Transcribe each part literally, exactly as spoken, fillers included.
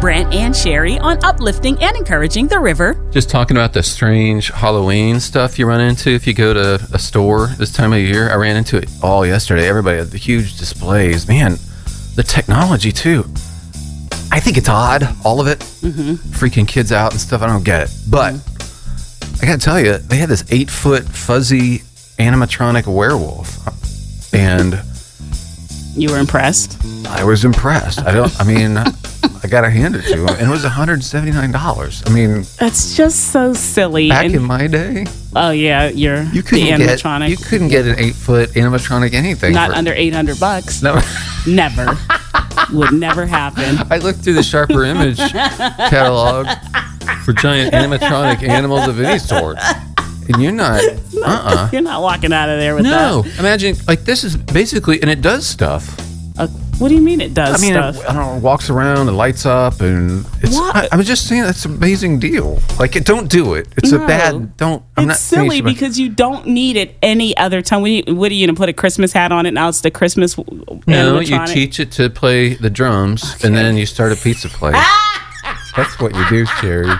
Brent and Sherry on uplifting and encouraging the river. Just talking about the strange Halloween stuff you run into if you go to a store this time of year. I ran into it all yesterday. Everybody had the huge displays. Man, the technology too. I think it's odd, all of it. Mm-hmm. Freaking kids out and stuff. I don't get it. But mm-hmm. I gotta tell you, they had this eight-foot fuzzy animatronic werewolf. And you were impressed? I was impressed. I don't, I mean, I gotta hand it to him. And it was one hundred seventy-nine dollars. I mean, that's just so silly. Back and, in my day. Oh, yeah, you're you couldn't the animatronic. Get, you couldn't get an eight-foot animatronic anything. Not for, under eight hundred bucks. No. Never. Would never happen. I looked through the Sharper Image catalog for giant animatronic animals of any sort. And you're not, uh-uh. You're not walking out of there with no. that. No. Imagine, like, this is basically, and it does stuff. Uh, what do you mean it does I mean, stuff? It, I don't know, walks around and lights up, and it's, I, I'm just saying that's an amazing deal. Like, it, don't do it. It's no. a bad, don't, I'm it's not silly because you don't need it any other time. What are, you, what are you going to put a Christmas hat on it? Now it's the Christmas No, you teach it to play the drums, okay. and then you start a pizza place. That's what you do, Sherry.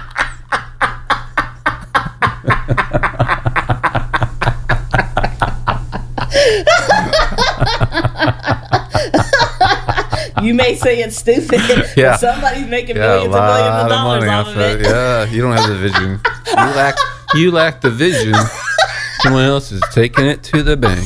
You may say it's stupid, yeah. but somebody's making yeah, millions and millions of dollars off of it. it. Yeah, you don't have the vision. You lack, you lack the vision. Someone else is taking it to the bank.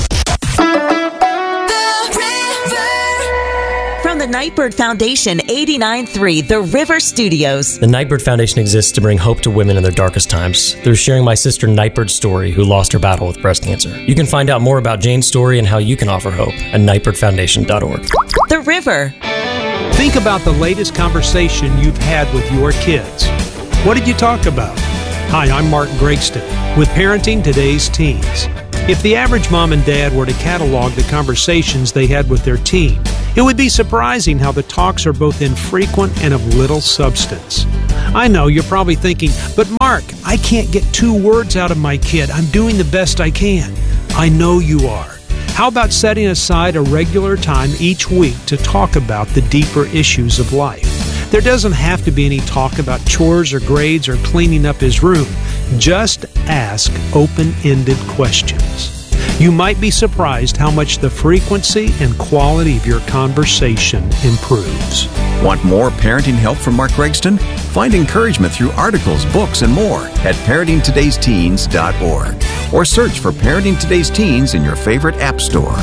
From the Nightbird Foundation, eighty-nine point three The River Studios. The Nightbird Foundation exists to bring hope to women in their darkest times through sharing my sister Nightbird's story, who lost her battle with breast cancer. You can find out more about Jane's story and how you can offer hope at nightbird foundation dot org. The River. Think about the latest conversation you've had with your kids. What did you talk about? Hi, I'm Mark Gregston with Parenting Today's Teens. If the average mom and dad were to catalog the conversations they had with their teen, it would be surprising how the talks are both infrequent and of little substance. I know you're probably thinking, but Mark, I can't get two words out of my kid. I'm doing the best I can. I know you are. How about setting aside a regular time each week to talk about the deeper issues of life? There doesn't have to be any talk about chores or grades or cleaning up his room. Just ask open-ended questions. You might be surprised how much the frequency and quality of your conversation improves. Want more parenting help from Mark Gregston? Find encouragement through articles, books, and more at parenting todays teens dot org or search for Parenting Today's Teens in your favorite app store.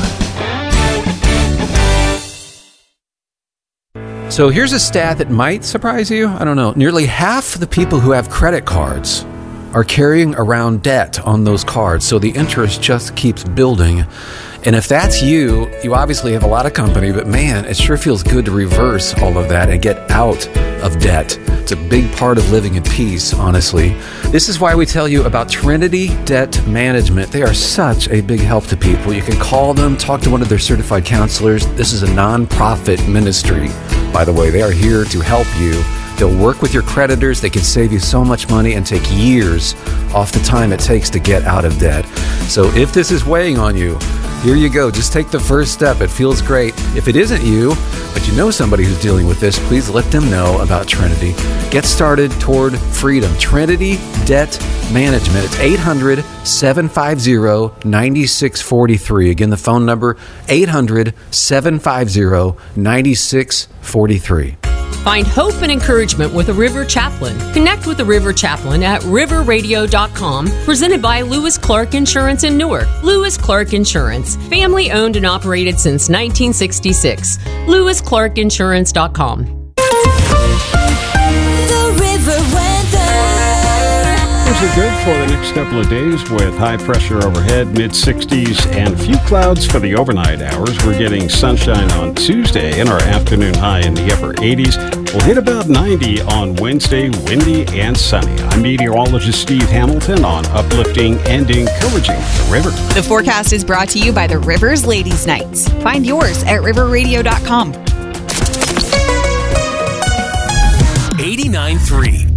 So here's a stat that might surprise you. I don't know. Nearly half the people who have credit cards are carrying around debt on those cards, so the interest just keeps building. And if that's you, you obviously have a lot of company, but man, it sure feels good to reverse all of that and get out of debt. It's a big part of living in peace, honestly. This is why we tell you about Trinity Debt Management. They are such a big help to people. You can call them, talk to one of their certified counselors. This is a nonprofit ministry, by the way. They are here to help you. They'll work with your creditors. They can save you so much money and take years off the time it takes to get out of debt. So if this is weighing on you, here you go. Just take the first step. It feels great. If it isn't you, but you know somebody who's dealing with this, please let them know about Trinity. Get started toward freedom. Trinity Debt Management. It's eight hundred, seven five zero, nine six four three. Again, the phone number, eight hundred, seven five zero, nine six four three. Find hope and encouragement with a River Chaplain. Connect with a River Chaplain at river radio dot com, presented by Lewis Clark Insurance in Newark. Lewis Clark Insurance, family owned and operated since nineteen sixty-six. lewis clark insurance dot com. The River Weather. Things are good for the next couple of days with high pressure overhead, mid sixties, and a few clouds for the overnight hours. We're getting sunshine on Tuesday and our afternoon high in the upper eighties. We'll hit about ninety on Wednesday, windy and sunny. I'm meteorologist Steve Hamilton on uplifting and encouraging the river. The forecast is brought to you by the Rivers Ladies Nights. Find yours at river radio dot com. eighty-nine point three